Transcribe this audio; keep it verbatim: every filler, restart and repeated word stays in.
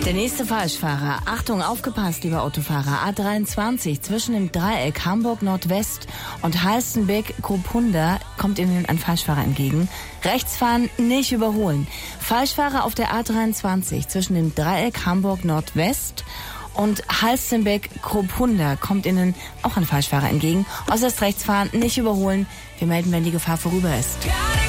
Der nächste Falschfahrer. Achtung, aufgepasst, lieber Autofahrer. A dreiundzwanzig zwischen dem Dreieck Hamburg Nordwest und Halstenbeck-Kopunda kommt Ihnen ein Falschfahrer entgegen. Rechts fahren, nicht überholen. Falschfahrer auf der A dreiundzwanzig zwischen dem Dreieck Hamburg Nordwest und Halstenbeck-Kopunda kommt Ihnen auch ein Falschfahrer entgegen. Äußerst rechts fahren, nicht überholen. Wir melden, wenn die Gefahr vorüber ist.